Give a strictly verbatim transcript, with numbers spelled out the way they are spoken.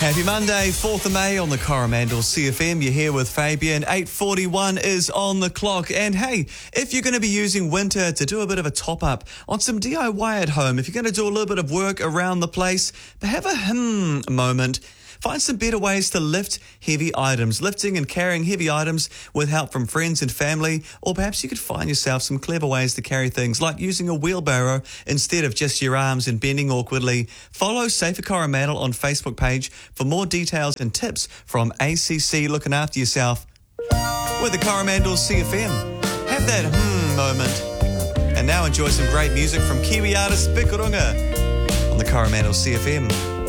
Happy Monday, fourth of May on the Coromandel C F M. You're here with Fabian. eight forty-one is on the clock. And hey, if you're going to be using winter to do a bit of a top-up on some D I Y at home, if you're going to do a little bit of work around the place, but have a hmm moment. Find some better ways to lift heavy items. Lifting and carrying heavy items with help from friends and family, or perhaps you could find yourself some clever ways to carry things, like using a wheelbarrow instead of just your arms and bending awkwardly. Follow Safer Coromandel on Facebook page for more details and tips from A C C looking after yourself. With the Coromandel C F M. Have that hmm moment. And now enjoy some great music from Kiwi artist Pikurunga on the Coromandel C F M.